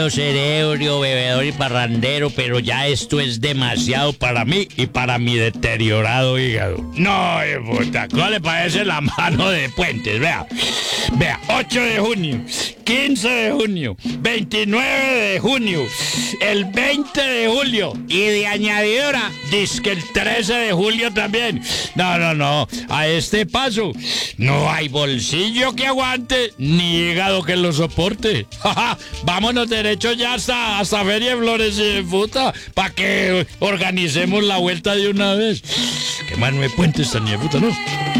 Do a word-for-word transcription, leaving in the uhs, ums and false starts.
Seré ebrio, bebedor y parrandero, pero ya esto es demasiado para mí y para mi deteriorado hígado. No, eh, puta, ¿cómo le parece la mano de Puentes? Vea, vea, ocho de junio, quince de junio, veintinueve de junio, el veinte de julio y de añadidura, dizque el trece de julio también. No, no, no, a este paso no hay bolsillo que aguante ni hígado que lo soporte. Vámonos derecho ya hasta, hasta Feria de Flores y de puta, para que organicemos la vuelta de una vez. Qué mano de Puentes tan puta, ¿no?